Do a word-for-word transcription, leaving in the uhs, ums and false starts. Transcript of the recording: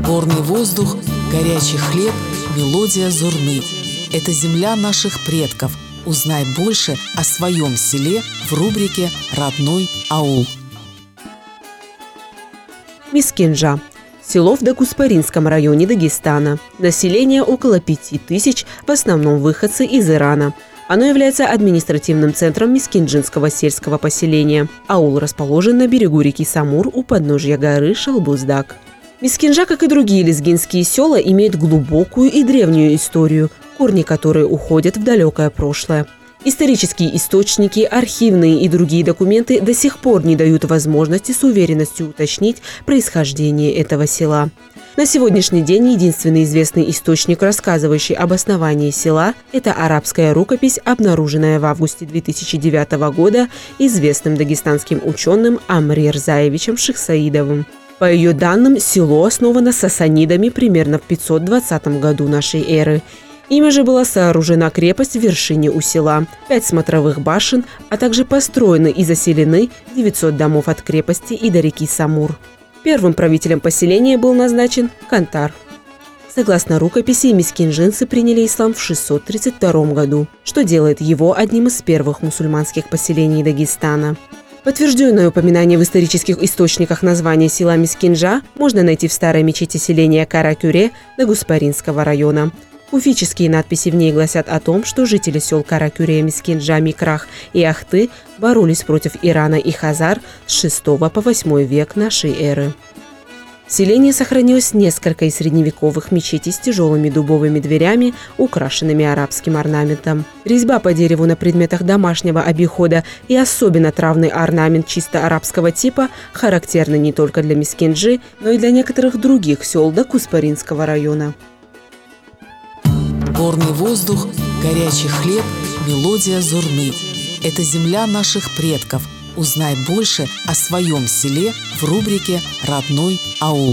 Горный воздух, горячий хлеб, мелодия зурны. Это земля наших предков. Узнай больше о своем селе в рубрике «Родной аул». Мискинджа. Село в Дагуспаринском районе Дагестана. Население около пяти тысяч, в основном выходцы из Ирана. Оно является административным центром Мискинджинского сельского поселения. Аул расположен на берегу реки Самур у подножья горы Шалбуздак. Мискинджа, как и другие лезгинские села, имеет глубокую и древнюю историю, корни которой уходят в далекое прошлое. Исторические источники, архивные и другие документы до сих пор не дают возможности с уверенностью уточнить происхождение этого села. На сегодняшний день единственный известный источник, рассказывающий об основании села, это арабская рукопись, обнаруженная в августе две тысячи девятого года известным дагестанским ученым Амри Рзаевичем Шихсаидовым. По ее данным, село основано сасанидами примерно в пятьсот двадцатом году нашей эры. Ими же была сооружена крепость в вершине у села, пять смотровых башен, а также построены и заселены девятьсот домов от крепости и до реки Самур. Первым правителем поселения был назначен Кантар. Согласно рукописи, мискинджинцы приняли ислам в шестьсот тридцать втором году, что делает его одним из первых мусульманских поселений Дагестана. Подтвержденное упоминание в исторических источниках названия села Мискинджа можно найти в старой мечети селения Каракюре Дагуспаринского района. Куфические надписи в ней гласят о том, что жители сел Каракюре, Мискинджа, Микрах и Ахты боролись против Ирана и Хазар с шестого по восьмой век нашей эры. В селении сохранилось несколько из средневековых мечетей с тяжелыми дубовыми дверями, украшенными арабским орнаментом. Резьба по дереву на предметах домашнего обихода и особенно травный орнамент чисто арабского типа характерны не только для Мискинджи, но и для некоторых других сел Дагуспаринского района. Горный воздух, горячий хлеб, мелодия зурны. Это земля наших предков. Узнай больше о своем селе в рубрике «Родной аул».